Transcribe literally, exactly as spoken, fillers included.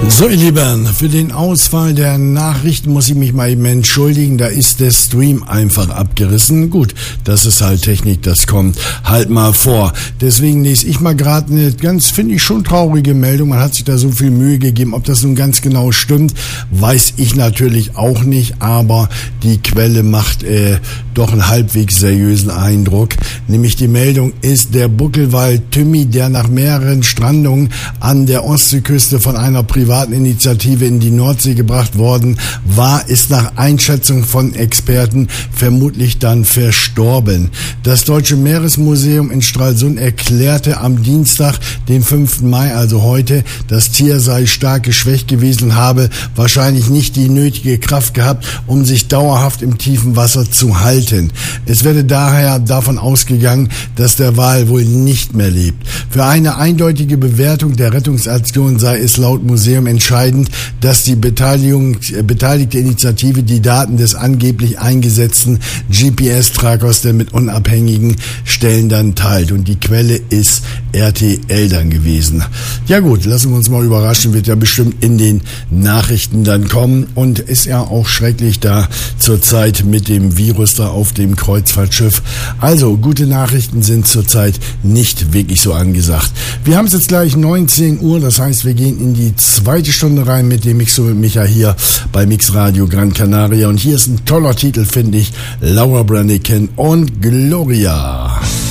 So, ihr Lieben, für den Ausfall der Nachrichten muss ich mich mal eben entschuldigen. Da ist der Stream einfach abgerissen. Gut, das ist halt Technik, das kommt halt mal vor. Deswegen lese ich mal gerade eine ganz, finde ich schon traurige Meldung. Man hat sich da so viel Mühe gegeben. Ob das nun ganz genau stimmt, weiß ich natürlich auch nicht. Aber die Quelle macht äh, doch einen halbwegs seriösen Eindruck. Nämlich die Meldung ist, der Buckelwald Tümmi, der nach mehreren Strandungen an der Ostseeküste von einer privaten Initiative in die Nordsee gebracht worden war, ist nach Einschätzung von Experten vermutlich dann verstorben. Das Deutsche Meeresmuseum in Stralsund erklärte am Dienstag, den fünften Mai, also heute, das Tier sei stark geschwächt gewesen und habe wahrscheinlich nicht die nötige Kraft gehabt, um sich dauerhaft im tiefen Wasser zu halten. Es werde daher davon ausgegangen, dass der Wal wohl nicht mehr lebt. Für eine eindeutige Bewertung der Rettungsaktion sei es laut Museum entscheidend, dass die Beteiligung, äh, beteiligte Initiative die Daten des angeblich eingesetzten G P S-Trackers der mit unabhängigen Stellen dann teilt. Und die Quelle ist R T L dann gewesen. Ja gut, lassen wir uns mal überraschen, wird ja bestimmt in den Nachrichten dann kommen. Und ist ja auch schrecklich da zurzeit mit dem Virus da auf dem Kreuzfahrtschiff. Also, gute Nachrichten sind zurzeit nicht wirklich so angesagt. Wir haben es jetzt gleich neunzehn Uhr, das heißt, wir gehen in die zweite Stunde rein mit dem Mixo und Micha hier bei Mix Radio Gran Canaria. Und hier ist ein toller Titel, finde ich, Laura Branigan und Gloria.